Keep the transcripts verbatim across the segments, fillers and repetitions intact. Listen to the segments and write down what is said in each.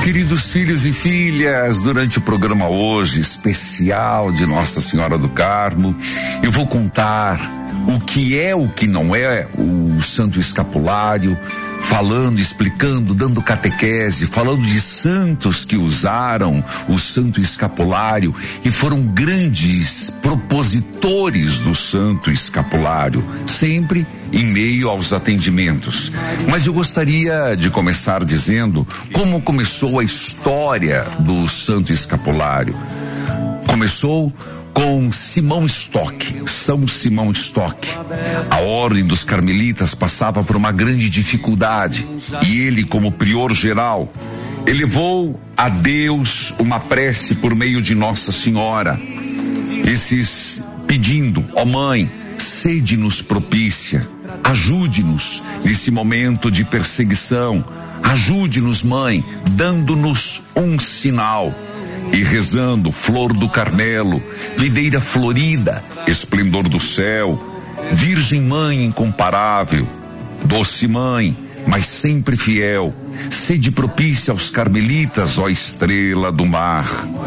Queridos filhos e filhas, durante o programa hoje, especial de Nossa Senhora do Carmo, eu vou contar o que é, o que não é o Santo Escapulário, falando, explicando, dando catequese, falando de santos que usaram o Santo Escapulário e foram grandes propositores do Santo Escapulário, sempre em meio aos atendimentos. Mas eu gostaria de começar dizendo como começou a história do Santo Escapulário. Começou com Simão Stock, São Simão Stock. A ordem dos carmelitas passava por uma grande dificuldade e ele, como prior geral, elevou a Deus uma prece por meio de Nossa Senhora, esses pedindo: ó Mãe, sede-nos propícia, ajude-nos nesse momento de perseguição, ajude-nos, Mãe, dando-nos um sinal. E rezando: flor do Carmelo, videira florida, esplendor do céu, Virgem Mãe incomparável, doce Mãe, mas sempre fiel, sede propícia aos carmelitas, ó estrela do mar.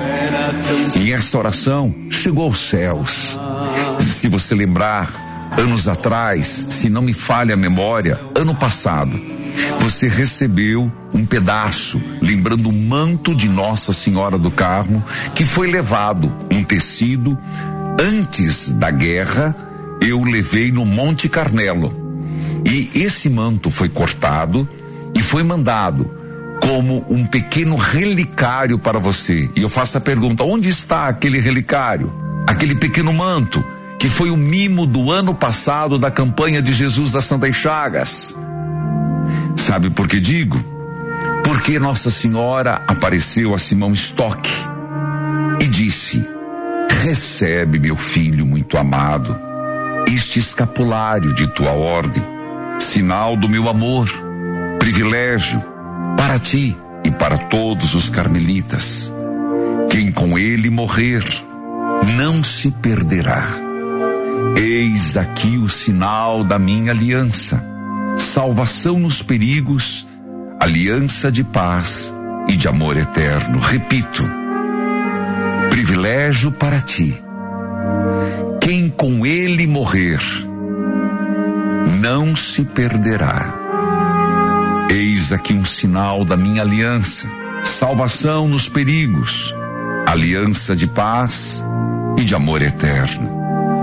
E essa oração chegou aos céus. Se você lembrar, anos atrás, se não me falha a memória, ano passado, você recebeu um pedaço, lembrando o manto de Nossa Senhora do Carmo, que foi levado, um tecido. Antes da guerra, eu levei no Monte Carmelo. E esse manto foi cortado e foi mandado como um pequeno relicário para você. E eu faço a pergunta: onde está aquele relicário? Aquele pequeno manto, que foi o mimo do ano passado da campanha de Jesus das Santas Chagas. Sabe por que digo? Porque Nossa Senhora apareceu a Simão Stock e disse: recebe, meu filho muito amado, este escapulário de tua ordem, sinal do meu amor, privilégio para ti e para todos os carmelitas. Quem com ele morrer não se perderá. Eis aqui o sinal da minha aliança, salvação nos perigos, aliança de paz e de amor eterno. Repito: privilégio para ti. Quem com ele morrer não se perderá. Eis aqui um sinal da minha aliança, salvação nos perigos, aliança de paz e de amor eterno.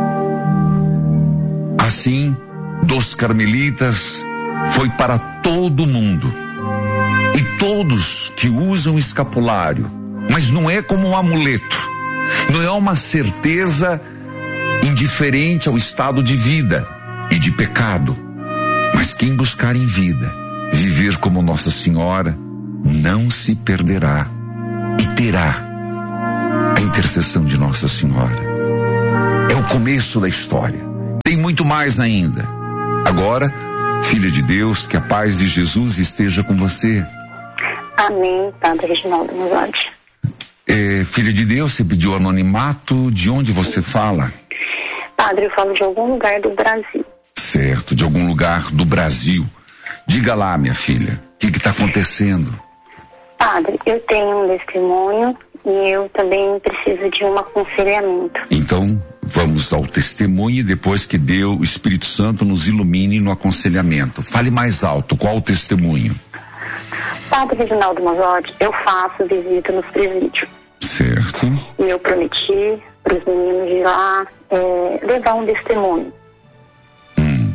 Assim, dos carmelitas foi para todo mundo. E todos que usam escapulário, mas não é como um amuleto, não é uma certeza indiferente ao estado de vida e de pecado, mas quem buscar em vida viver como Nossa Senhora não se perderá e terá a intercessão de Nossa Senhora. É o começo da história. Tem muito mais ainda. Agora, filha de Deus, que a paz de Jesus esteja com você. Amém, Padre Reginaldo Mozart. É, filha de Deus, você pediu anonimato. De onde você fala? Padre, eu falo de algum lugar do Brasil. Certo, de algum lugar do Brasil. Diga lá, minha filha, o que está acontecendo? Padre, eu tenho um testemunho e eu também preciso de um aconselhamento. Então, vamos ao testemunho e depois que Deus, o Espírito Santo, nos ilumine no aconselhamento. Fale mais alto, qual o testemunho? Padre Reginaldo Mozart, eu faço visita nos presídios. Certo. E eu prometi para os meninos de lá é, levar um testemunho. Hum.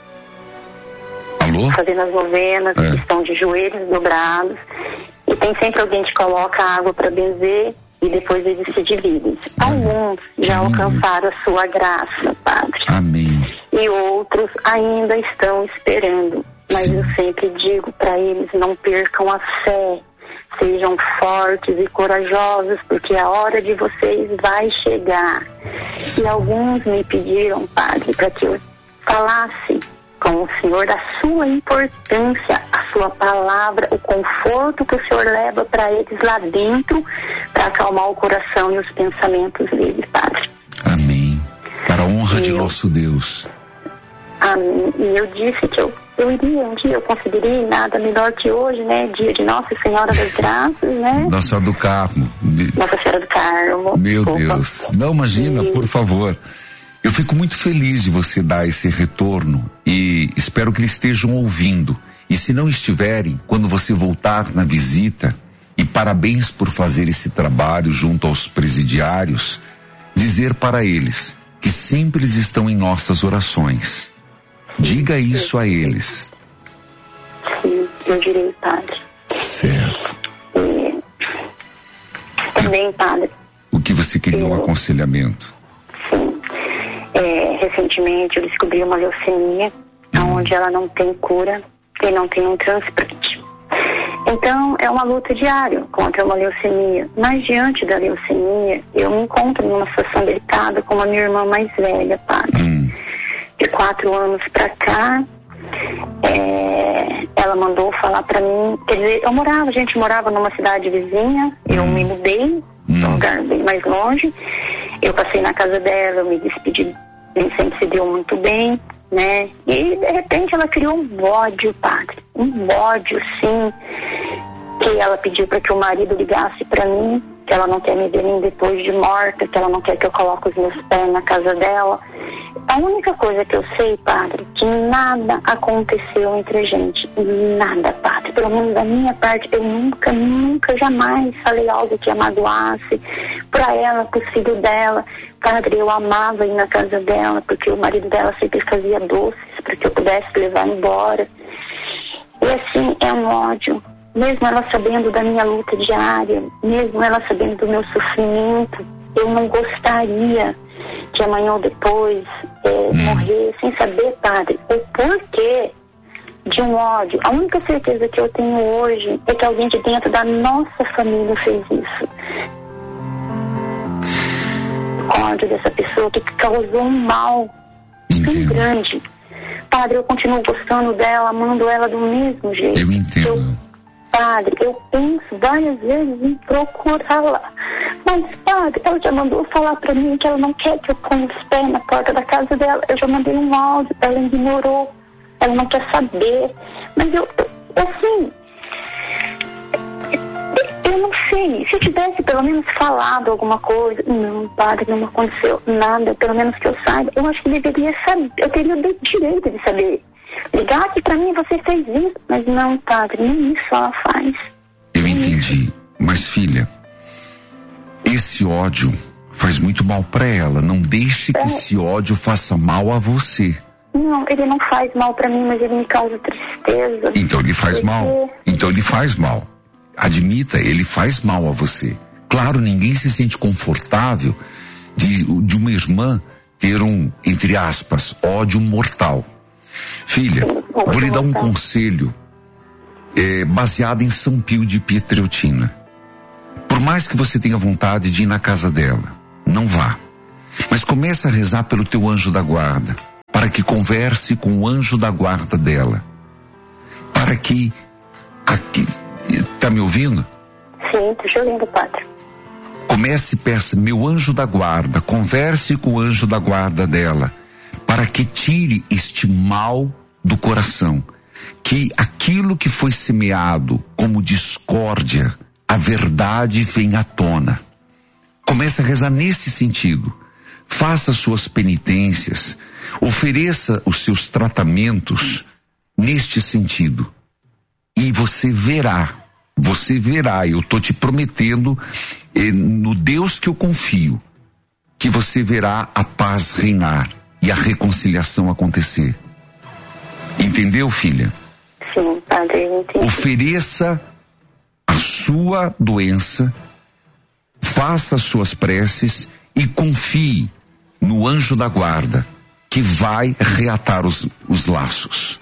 Alô? Fazendo as novenas, é. que estão de joelhos dobrados. E tem sempre alguém que coloca água para benzer e depois eles se dividem. Alguns já alcançaram a sua graça, Padre. Amém. E outros ainda estão esperando. Mas Sim. eu sempre digo para eles: não percam a fé. Sejam fortes e corajosos, porque a hora de vocês vai chegar. E alguns me pediram, Padre, para que eu falasse com o Senhor da sua importância, a sua palavra, o conforto que o Senhor leva para eles lá dentro, para acalmar o coração e os pensamentos deles, Padre. Amém. Para a honra e de eu, nosso Deus. Amém. E eu disse que eu eu iria, um dia eu conseguiria, nada melhor que hoje, né? Dia de Nossa Senhora das Graças, né? Nossa Senhora do Carmo. Nossa Senhora do Carmo. Meu Opa. Deus. Não, imagina, e... por favor. Eu fico muito feliz de você dar esse retorno e espero que eles estejam ouvindo. E se não estiverem, quando você voltar na visita, e parabéns por fazer esse trabalho junto aos presidiários, dizer para eles que sempre eles estão em nossas orações. Diga isso a eles. Sim, eu direi, padre. Certo. E... Também, padre. O que você queria, eu... um aconselhamento? Sim. É, recentemente eu descobri uma leucemia, hum. onde ela não tem cura e não tem um transplante. Então, é uma luta diária contra uma leucemia. Mas, diante da leucemia, eu me encontro numa situação delicada com a minha irmã mais velha, padre. Hum. De quatro anos pra cá, é, ela mandou falar pra mim, quer dizer, eu morava, a gente morava numa cidade vizinha, eu hum. me mudei, hum. num lugar bem mais longe, eu passei na casa dela, eu me despedi, nem sempre se deu muito bem, né? E de repente ela criou um ódio, padre, um ódio, sim, que ela pediu para que o marido ligasse para mim, que ela não quer me ver nem depois de morta, que ela não quer que eu coloque os meus pés na casa dela. A única coisa que eu sei, padre, que nada aconteceu entre a gente, nada, padre, pelo menos da minha parte, eu nunca, nunca, jamais falei algo que a magoasse para ela, pro filho dela. Padre, eu amava ir na casa dela, porque o marido dela sempre fazia doces para que eu pudesse levar embora. E assim, é um ódio. Mesmo ela sabendo da minha luta diária, mesmo ela sabendo do meu sofrimento, eu não gostaria de amanhã ou depois é, hum. morrer sem saber, padre, o porquê de um ódio. A única certeza que eu tenho hoje é que alguém de dentro da nossa família fez isso. O ódio dessa pessoa que causou um mal tão grande. Padre, eu continuo gostando dela, amando ela do mesmo jeito. Eu entendo. Eu, padre, eu penso várias vezes em procurá-la. Mas, padre, ela já mandou falar pra mim que ela não quer que eu ponha os pés na porta da casa dela. Eu já mandei um áudio, ela ignorou. Ela não quer saber. Mas eu, eu assim... Eu não sei. Se eu tivesse pelo menos falado alguma coisa... Não, padre, não aconteceu nada. Pelo menos que eu saiba. Eu acho que deveria saber. Eu teria o direito de saber. Ligar aqui pra mim, você fez isso. Mas não, padre, nem isso ela faz. Eu entendi. Mas, filha, esse ódio faz muito mal pra ela. Não deixe que é. esse ódio faça mal a você. Não, ele não faz mal pra mim, mas ele me causa tristeza. Então ele faz porque... mal. Então ele faz mal. Admita, ele faz mal a você. Claro, ninguém se sente confortável de, de uma irmã ter um, entre aspas, ódio mortal. Filha, vou lhe dar um conselho é, baseado em São Pio de Pietreutina. Por mais que você tenha vontade de ir na casa dela, não vá. Mas comece a rezar pelo teu anjo da guarda, para que converse com o anjo da guarda dela. Para que... Aqui, tá me ouvindo? Sim, tô te ouvindo, padre. Comece e peça, meu anjo da guarda, converse com o anjo da guarda dela, para que tire este mal do coração, que aquilo que foi semeado como discórdia, a verdade venha à tona. Comece a rezar nesse sentido. Faça suas penitências, ofereça os seus tratamentos neste sentido. E você verá, você verá, eu estou te prometendo, eh, no Deus que eu confio, que você verá a paz reinar e a reconciliação acontecer. Entendeu, filha? Sim, padre, eu entendi. Ofereça a sua doença, faça as suas preces e confie no anjo da guarda, que vai reatar os, os laços.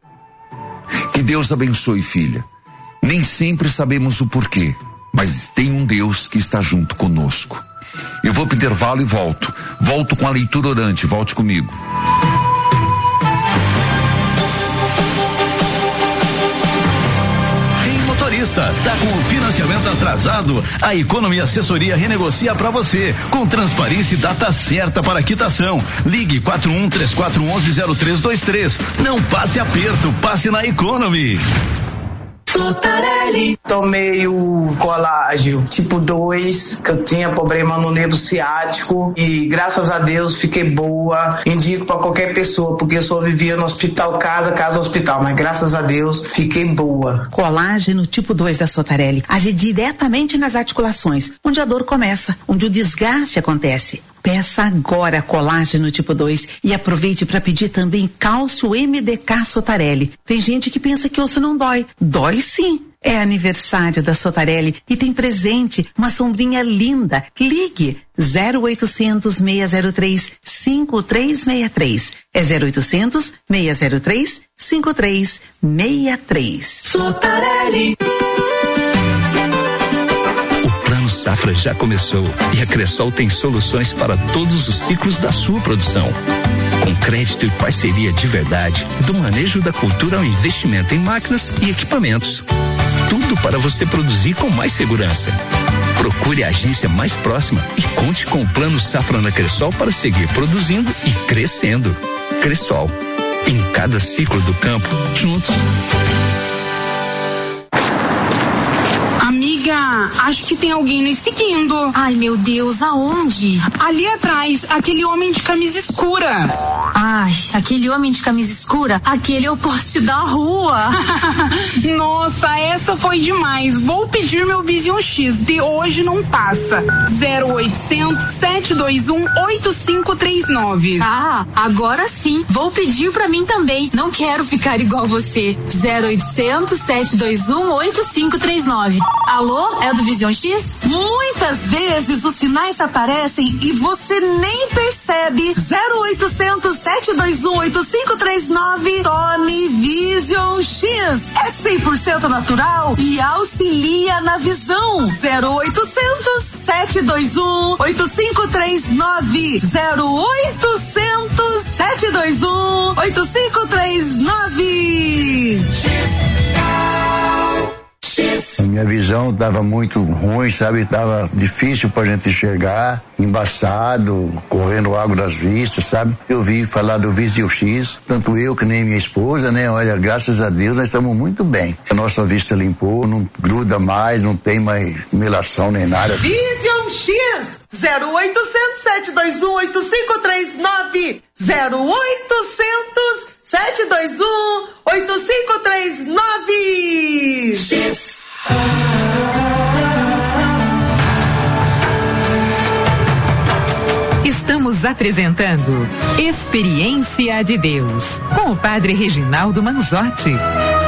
Que Deus abençoe, filha. Nem sempre sabemos o porquê, mas tem um Deus que está junto conosco. Eu vou pro intervalo e volto. Volto com a leitura orante, volte comigo. motorista. Tá com o financiamento atrasado? A Economy Assessoria renegocia para você, com transparência e data certa para quitação. Ligue quatro um três quatro um um zero três dois três. Não passe aperto, passe na Economy. Sotarelli. Tomei o colágeno tipo dois, que eu tinha problema no nervo ciático e graças a Deus fiquei boa. Indico para qualquer pessoa, porque eu só vivia no hospital, casa, casa, hospital, mas graças a Deus fiquei boa. Colágeno tipo dois da Sotarelli age diretamente nas articulações, onde a dor começa, onde o desgaste acontece. Peça agora colágeno tipo dois e aproveite para pedir também cálcio M D K Sotarelli. Tem gente que pensa que osso não dói. Dói sim. É aniversário da Sotarelli e tem presente, uma sombrinha linda. Ligue zero oitocentos, seis zero três, cinco três seis três. É zero oitocentos, seis zero três, cinco três seis três. Sotarelli. Safra já começou e a Cressol tem soluções para todos os ciclos da sua produção. Com crédito e parceria de verdade, do manejo da cultura ao investimento em máquinas e equipamentos. Tudo para você produzir com mais segurança. Procure a agência mais próxima e conte com o Plano Safra na Cressol para seguir produzindo e crescendo. Cressol, em cada ciclo do campo, juntos. Acho que tem alguém nos seguindo. Ai, meu Deus, aonde? Ali atrás, aquele homem de camisa escura. Ai, aquele homem de camisa escura? Aquele é o poste da rua. Nossa, essa foi demais. Vou pedir meu Vision X. De hoje não passa. zero oitocentos, sete dois um, oito cinco três nove. Ah, agora sim. Vou pedir pra mim também. Não quero ficar igual você. zero oitocentos, sete dois um, oito cinco três nove. Alô? É do Vision X? Muitas vezes os sinais aparecem e você nem percebe. zero oitocentos, sete dois um, oito cinco três nove. Tome Vision X. É cem por cento natural e auxilia na visão. zero oitocentos, sete dois um, oito cinco três nove. zero oitocentos, sete dois um, oito cinco três nove. A minha visão estava muito ruim, sabe? Tava difícil pra gente enxergar, embaçado, correndo água das vistas, sabe? Eu vi falar do Vision X, tanto eu que nem minha esposa, né? Olha, graças a Deus nós estamos muito bem. A nossa vista limpou, não gruda mais, não tem mais melação nem nada. Vision X, zero oitocentos, sete dois um, oito cinco três nove. zero oitocentos, sete dois um, oito cinco três nove. X. Estamos apresentando Experiência de Deus com o Padre Reginaldo Manzotti.